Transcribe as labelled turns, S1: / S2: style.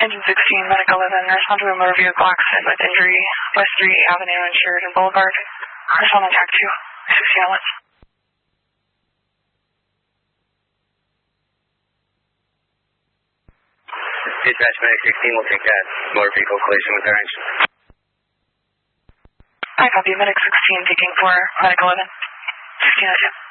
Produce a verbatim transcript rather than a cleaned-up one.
S1: Engine sixteen, Medic eleven, respond to a motor vehicle accident with injury, West three Avenue and Sheridan Boulevard. Respond on track two, sixteen oh one.
S2: Dispatch Medic sixteen will take that motor vehicle collision with their engine.
S1: I copy, Medic sixteen taking for Medic eleven, sixteen oh two.